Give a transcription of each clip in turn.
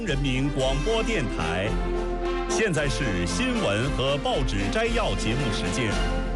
人民广播电台，现在是新闻和报纸摘要节目时间。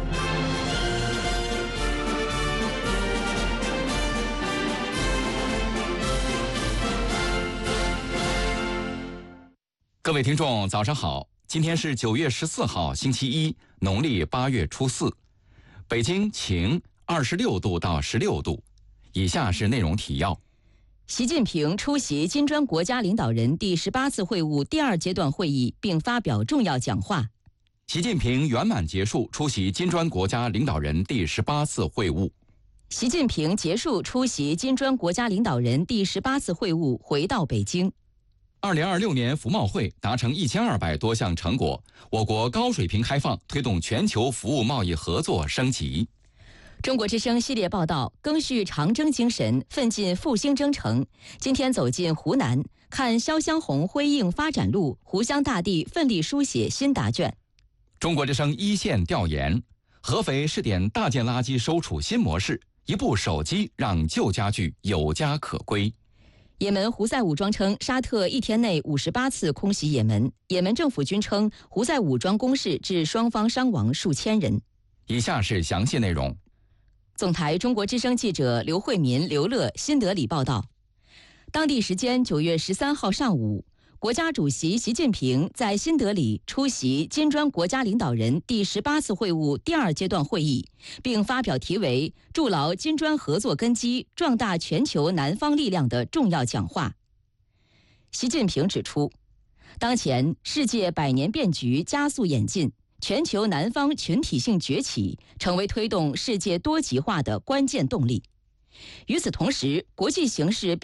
各位听众，早上好！今天是9月14号，星期一，农历8月初4。北京晴，26度到16度。以下是内容提要。 习近平出席金砖国家领导人第18次会晤第2阶段会议，并发表重要讲话。 习近平圆满结束出席金砖国家领导人第18次会晤。 习近平结束出席金砖国家领导人第18次会晤，回到北京。 2026年服贸会达成1200多项成果，我国高水平开放推动全球服务贸易合作升级。 中国之声系列报道，赓续长征精神，奋进复兴征程。今天走进湖南，看潇湘红辉映发展路，湖湘大地奋力书写新答卷。 中国之声一线调研，合肥试点大件垃圾收储新模式，一部手机让旧家具有家可归。 也门胡塞武装称，沙特一天内58次空袭也门。也门政府军称，胡塞武装攻势致双方伤亡数千人。 以下是详细内容。 总台中国之声记者刘慧民、刘乐新德里报道，当地时间9月13号上午，国家主席习近平在新德里出席金砖国家领导人第18次会晤第2阶段会议，并发表题为“筑牢金砖合作根基，壮大全球南方力量”的重要讲话。习近平指出，当前世界百年变局加速演进，全球南方群体性崛起成为推动世界多极化的关键动力。与此同时，国际形势